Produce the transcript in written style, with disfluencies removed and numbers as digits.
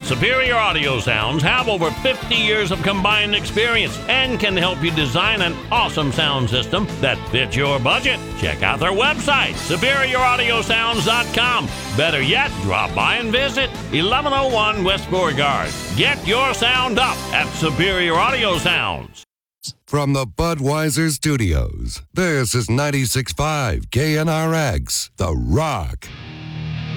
Superior Audio Sounds have over 50 years of combined experience and can help you design an awesome sound system that fits your budget. Check out their website, superiораudiosounds.com. Better yet, drop by and visit 1101 West Beauregard. Get your sound up at Superior Audio Sounds. From the Budweiser Studios, this is 96.5 KNRX, The Rock.